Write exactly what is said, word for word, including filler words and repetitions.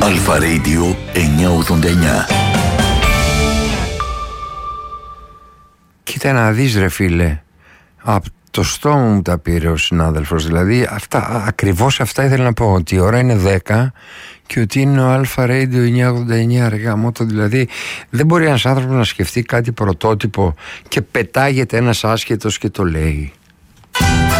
Αλφα Radio εννιακόσια ογδόντα εννιά. Κοίτα να δεις ρε φίλε, από το στόμα μου τα πήρε ο συνάδελφος. Δηλαδή αυτά, ακριβώς αυτά ήθελα να πω, ότι η ώρα είναι δέκα και ότι είναι ο Αλφα Radio εννιακόσια ογδόντα εννιά, ρε γαμώτο. Δηλαδή δεν μπορεί ένας άνθρωπος να σκεφτεί κάτι πρωτότυπο και πετάγεται ένας άσχετος και το λέει.